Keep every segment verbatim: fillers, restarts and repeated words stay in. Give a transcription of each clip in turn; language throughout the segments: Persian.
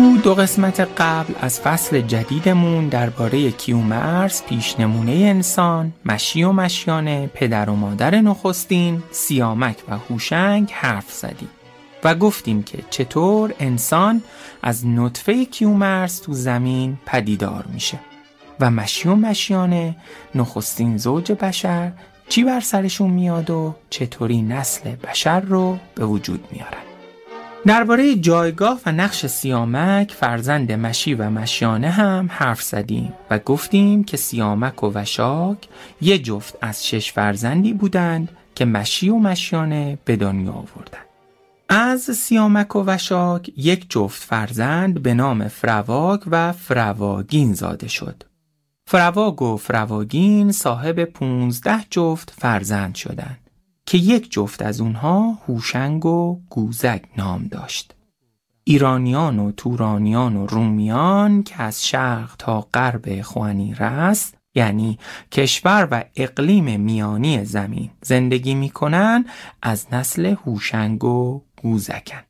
تو دو قسمت قبل از فصل جدیدمون درباره کیومرث، پیش نمونه انسان، مشی و مشیانه، پدر و مادر نخستین، سیامک و هوشنگ حرف زدیم و گفتیم که چطور انسان از نطفه کیومرث تو زمین پدیدار میشه و مشی و مشیانه، نخستین زوج بشر، چی بر سرشون میاد و چطوری نسل بشر رو به وجود میارن. درباره جایگاه و نقش سیامک، فرزند مشی و مشیانه هم حرف زدیم و گفتیم که سیامک و وشاک یه جفت از شش فرزندی بودند که مشی و مشیانه به دنیا آوردند. از سیامک و وشاک یک جفت فرزند به نام فرواگ و فرواگین زاده شد. فرواگ و فرواگین صاحب پونزده جفت فرزند شدند که یک جفت از اونها هوشنگ و گوزگ نام داشت. ایرانیان و تورانیان و رومیان که از شرق تا غرب خوانیرس، یعنی کشور و اقلیم میانی زمین زندگی میکنن، از نسل هوشنگ و گوزگن.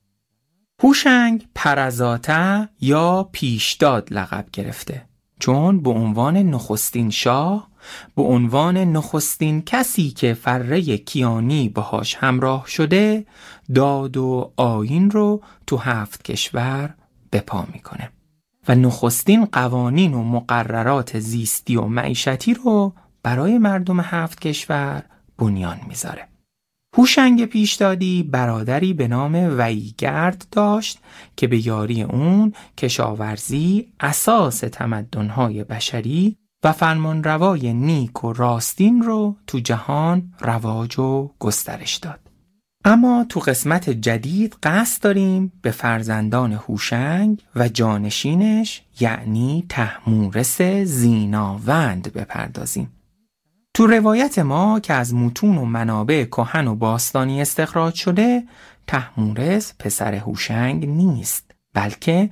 هوشنگ پرزاته یا پیشداد لقب گرفته، چون به عنوان نخستین شاه، به عنوان نخستین کسی که فره کیانی باهاش همراه شده، داد و آیین رو تو هفت کشور به پا میکنه و نخستین قوانین و مقررات زیستی و معیشتی رو برای مردم هفت کشور بنیان میذاره. هوشنگ پیشدادی برادری به نام ویگرد داشت که به یاری اون کشاورزی اساس تمدن‌های بشری و فرمانروای نیک و راستین رو تو جهان رواج و گسترش داد. اما تو قسمت جدید قصد داریم به فرزندان هوشنگ و جانشینش یعنی طهمورث زیناوند بپردازیم. تو روایت ما که از متون و منابع کهن و باستانی استخراج شده، طهمورث پسر هوشنگ نیست، بلکه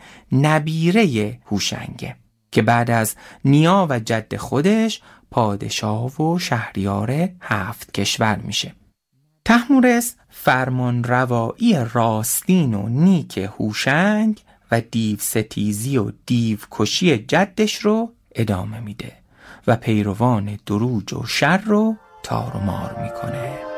نبیره هوشنگه که بعد از نیا و جد خودش پادشاه و شهریار هفت کشور میشه. طهمورث فرمان روایی راستین و نیک هوشنگ و دیو ستیزی و دیو کشی جدش رو ادامه میده و پیروان دروج و شر رو تار و مار میکنه.